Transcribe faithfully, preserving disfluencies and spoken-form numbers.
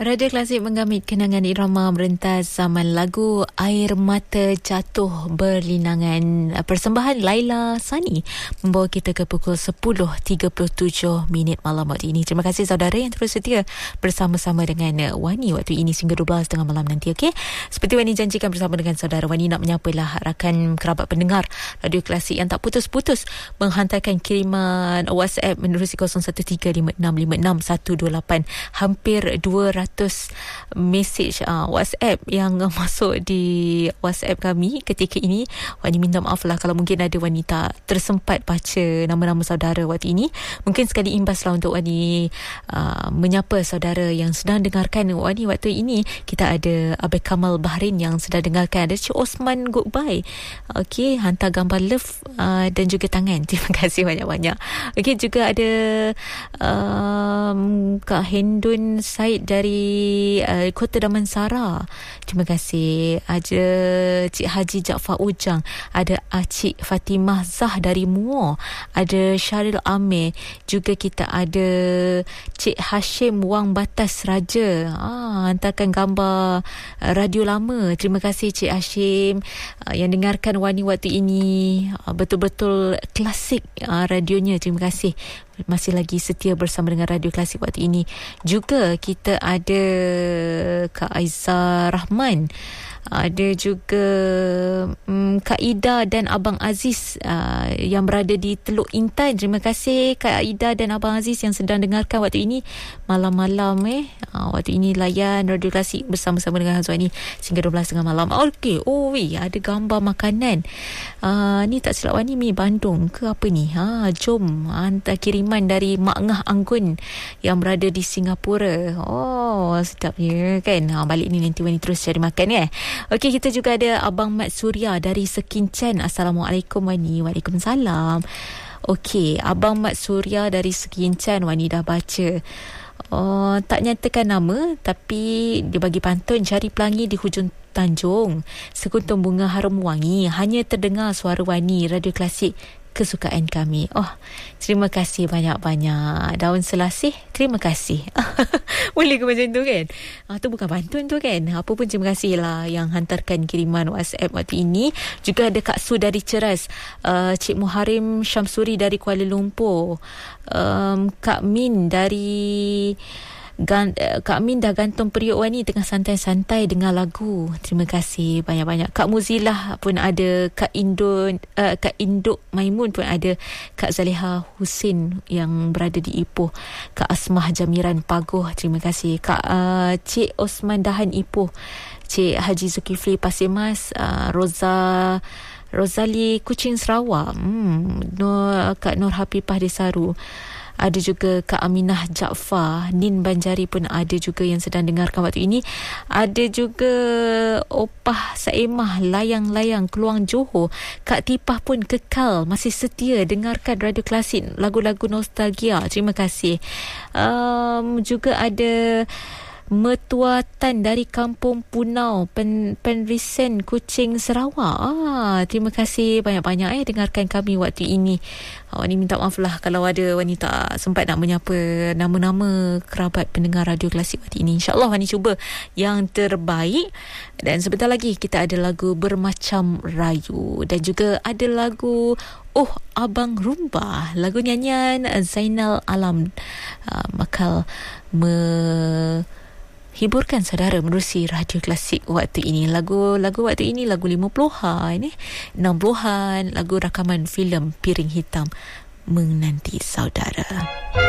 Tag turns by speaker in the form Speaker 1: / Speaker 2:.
Speaker 1: Radio Klasik menggamit kenangan irama merentas zaman lagu Air Mata Jatuh berlinangan. Persembahan Laila Sani membawa kita ke pukul sepuluh tiga puluh tujuh minit malam waktu ini. Terima kasih saudara yang terus setia bersama-sama dengan Wani waktu ini sehingga dua belas tengah malam nanti. Okey, seperti Wani janjikan bersama dengan saudara, Wani nak menyapalah rakan kerabat pendengar Radio Klasik yang tak putus-putus menghantarkan kiriman WhatsApp menerusi kosong satu tiga lima enam lima enam satu dua lapan. Hampir dua ratus mesej uh, WhatsApp yang uh, masuk di WhatsApp kami ketika ini. Wani minta maaf lah kalau mungkin ada wanita tersempat baca nama-nama saudara waktu ini. Mungkin sekali imbaslah untuk Wani uh, menyapa saudara yang sedang dengarkan Wani waktu ini. Kita ada Abai Kamal Bahrain yang sedang dengarkan. Ada Cik Osman Goodbye. Okey, hantar gambar love uh, dan juga tangan. Terima kasih banyak-banyak. Okey, juga ada um, Kak Hendun Said dari uh, Kota Damansara. Terima kasih. Ada Cik Haji Jaafar Ujang, ada Cik Fatimah Zah dari Muar, ada Syaril Amir, juga kita ada Cik Hashim Wang Batas Raja. Ah, hantarkan gambar uh, radio lama. Terima kasih Cik Hashim uh, yang dengarkan Wani waktu ini. Uh, betul-betul klasik uh, radionya. Terima kasih masih lagi setia bersama dengan Radio Klasik waktu ini. Juga kita ada Kak Aizah Rahman, ada juga um, Kak Ida dan Abang Aziz uh, yang berada di Teluk Intan. Terima kasih Kak Ida dan Abang Aziz yang sedang dengarkan waktu ini malam-malam eh uh, waktu ini layan Radio Klasik bersama-sama dengan Hazwani sehingga dua belas tengah malam. Okey, oh weh, ada gambar makanan. Uh, ni tak silap Wani mi Bandung ke apa ni? Ha, jom hantar kiriman dari Mak Ngah Anggun yang berada di Singapura. Oh, sedapnya kan. Ha, balik ni nanti Wani terus cari makan ya. Okey, kita juga ada Abang Mat Suria dari Sekinchan. Assalamualaikum Wani. Waalaikumsalam. Okey, Abang Mat Suria dari Sekinchan, Wani dah baca. Oh, tak nyatakan nama tapi dia bagi pantun Jari Pelangi di hujung Tanjung, sekuntum bunga harum wangi, hanya terdengar suara Wani, Radio Klasik kesukaan kami. Oh, terima kasih banyak-banyak. Daun selasih, terima kasih. Boleh ke macam tu kan? Ah, tu bukan pantun tu kan? Apa pun terima kasih lah yang hantarkan kiriman WhatsApp waktu ini. Juga ada Kak Su dari Ceras, uh, Cik Muharim Syamsuri dari Kuala Lumpur, um, Kak Min dari Gan, Kak Min dah gantung periuk Wani tengah santai-santai dengar lagu. Terima kasih banyak-banyak. Kak Muzilah pun ada, Kak Indon, uh, Kak Induk Maimun pun ada, Kak Zaleha Husin yang berada di Ipoh, Kak Asmah Jamiran Pagoh, terima kasih. Kak uh, Cik Osman Dahan Ipoh, Cik Haji Zulkifli Pasir Mas, uh, Roza Rozali Kuching Sarawak, hmm, Nur, Kak Nur Hapipah Desaru. Ada juga Kak Aminah Jaafar, Nin Banjari pun ada juga yang sedang dengarkan waktu ini. Ada juga Opah Saimah Layang-Layang Keluang Johor. Kak Tipah pun kekal masih setia dengarkan Radio Klasik, lagu-lagu nostalgia. Terima kasih. Um, juga ada Mertua Tan dari Kampung Punau, Pen, Penrisen Kuching Sarawak. Ah, terima kasih banyak-banyak eh dengarkan kami waktu ini. Wani minta maaf lah kalau ada wanita sempat nak menyapa nama-nama kerabat pendengar Radio Klasik waktu ini. InsyaAllah Wani cuba yang terbaik. Dan sebentar lagi kita ada lagu Bermacam Rayu dan juga ada lagu Oh Abang Rumba, lagu nyanyian Zainal Alam. Uh, bakal me hiburkan saudara menerusi Radio Klasik waktu ini. Lagu-lagu waktu ini lagu lima puluhan eh, enam puluhan, lagu rakaman filem Piring Hitam menanti saudara.